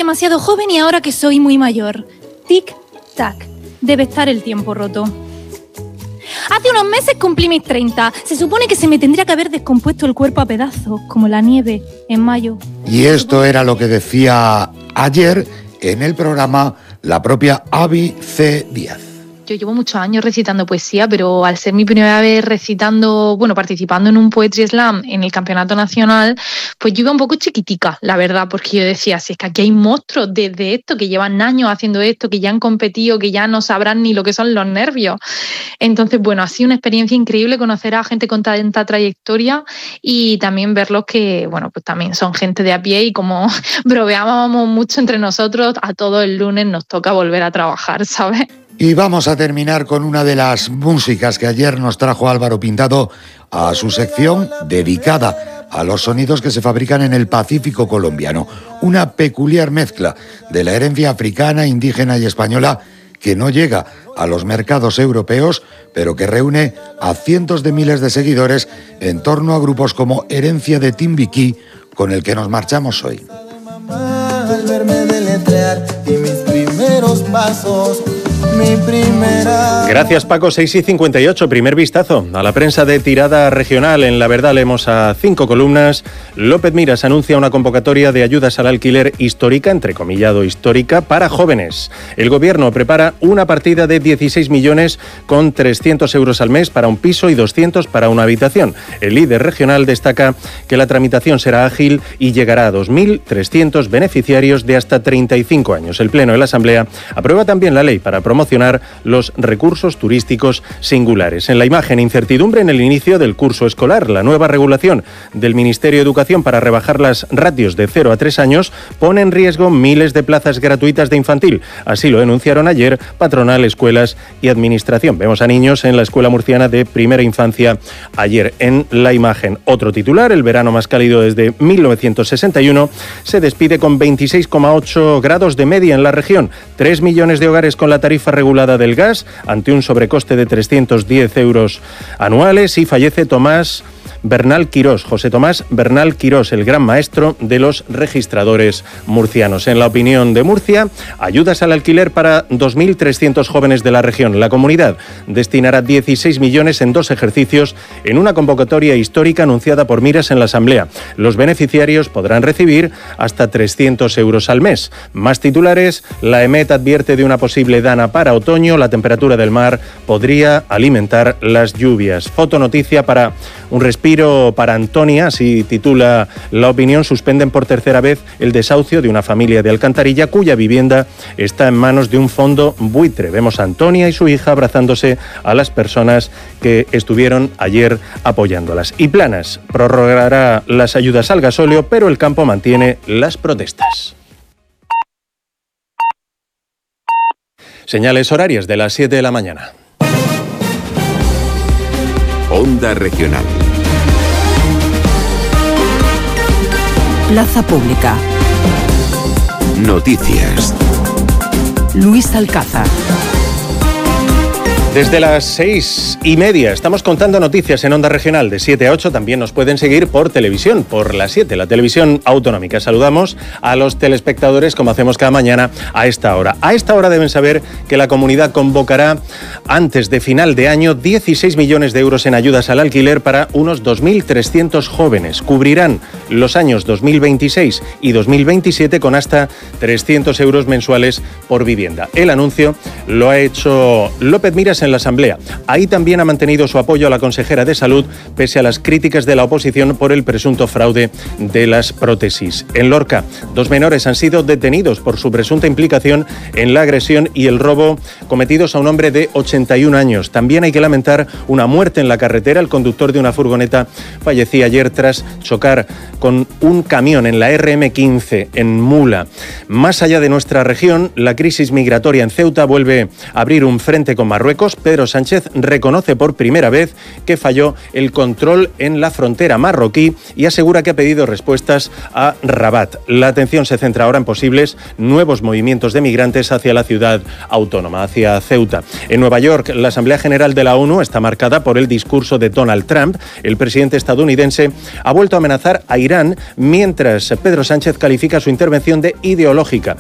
demasiado joven y ahora que soy muy mayor. Tic-tac. Debe estar el tiempo roto. Hace unos meses cumplí mis 30. Se supone que se me tendría que haber descompuesto el cuerpo a pedazos, como la nieve en mayo. Y esto era lo que decía ayer en el programa la propia Avi C. Díaz. Yo llevo muchos años recitando poesía, pero al ser mi primera vez participando en un Poetry Slam en el campeonato nacional, pues yo iba un poco chiquitica, la verdad, porque yo decía, si es que aquí hay monstruos de esto, que llevan años haciendo esto, que ya han competido, que ya no sabrán ni lo que son los nervios. Entonces, ha sido una experiencia increíble conocer a gente con tanta trayectoria y también verlos que, pues también son gente de a pie y como bromeábamos mucho entre nosotros, a todos el lunes nos toca volver a trabajar, ¿sabes? Y vamos a terminar con una de las músicas que ayer nos trajo Álvaro Pintado a su sección dedicada a los sonidos que se fabrican en el Pacífico colombiano. Una peculiar mezcla de la herencia africana, indígena y española que no llega a los mercados europeos, pero que reúne a cientos de miles de seguidores en torno a grupos como Herencia de Timbiquí, con el que nos marchamos hoy. Al verme deletrear y mis primeros pasos. Gracias, Paco. 6:58, primer vistazo a la prensa de tirada regional. En La Verdad leemos a 5 columnas. López Miras anuncia una convocatoria de ayudas al alquiler histórica, entrecomillado histórica, para jóvenes. El gobierno prepara una partida de 16 millones con 300 euros al mes para un piso y 200 para una habitación. El líder regional destaca que la tramitación será ágil y llegará a 2.300 beneficiarios de hasta 35 años. El Pleno de la Asamblea aprueba también la ley para promocionar los recursos turísticos singulares. En la imagen, incertidumbre en el inicio del curso escolar. La nueva regulación del Ministerio de Educación para rebajar las ratios de 0 a 3 años pone en riesgo miles de plazas gratuitas de infantil. Así lo denunciaron ayer patronal, escuelas y administración. Vemos a niños en la escuela murciana de primera infancia ayer. En la imagen, otro titular: el verano más cálido desde 1961 se despide con 26,8 grados de media en la región. 3 millones de hogares con la tarifa regulada del gas ante un sobrecoste de 310 euros anuales, y fallece José Tomás Bernal Quirós, el gran maestro de los registradores murcianos. En La Opinión de Murcia, ayudas al alquiler para 2.300 jóvenes de la región. La comunidad destinará 16 millones en 2 ejercicios en una convocatoria histórica anunciada por Miras en la Asamblea. Los beneficiarios podrán recibir hasta 300 euros al mes. Más titulares: la EMET advierte de una posible dana para otoño. La temperatura del mar podría alimentar las lluvias. Fotonoticia para un respiro para Antonia, así titula La Opinión. Suspenden por tercera vez el desahucio de una familia de Alcantarilla cuya vivienda está en manos de un fondo buitre. Vemos a Antonia y su hija abrazándose a las personas que estuvieron ayer apoyándolas. Y Planas prorrogará las ayudas al gasóleo, pero el campo mantiene las protestas. Señales horarias de las 7 de la mañana. Onda Regional. Plaza Pública. Noticias. Luis Alcázar. Desde las 6:30 estamos contando noticias en Onda Regional de 7 a 8. También nos pueden seguir por televisión, por la 7, la televisión autonómica. Saludamos a los telespectadores, como hacemos cada mañana, a esta hora. A esta hora deben saber que la comunidad convocará antes de final de año 16 millones de euros en ayudas al alquiler para unos 2.300 jóvenes. Cubrirán los años 2026 y 2027 con hasta 300 euros mensuales por vivienda. El anuncio lo ha hecho López Miras en la Asamblea. Ahí también ha mantenido su apoyo a la consejera de Salud, pese a las críticas de la oposición por el presunto fraude de las prótesis. En Lorca, 2 menores han sido detenidos por su presunta implicación en la agresión y el robo cometidos a un hombre de 81 años. También hay que lamentar una muerte en la carretera. El conductor de una furgoneta fallecía ayer tras chocar con un camión en la RM15 en Mula. Más allá de nuestra región, la crisis migratoria en Ceuta vuelve a abrir un frente con Marruecos. Pedro Sánchez reconoce por primera vez que falló el control en la frontera marroquí y asegura que ha pedido respuestas a Rabat. La atención se centra ahora en posibles nuevos movimientos de migrantes hacia la ciudad autónoma, hacia Ceuta. En Nueva York, la Asamblea General de la ONU está marcada por el discurso de Donald Trump. El presidente estadounidense ha vuelto a amenazar a Irán, mientras Pedro Sánchez califica su intervención de ideológica.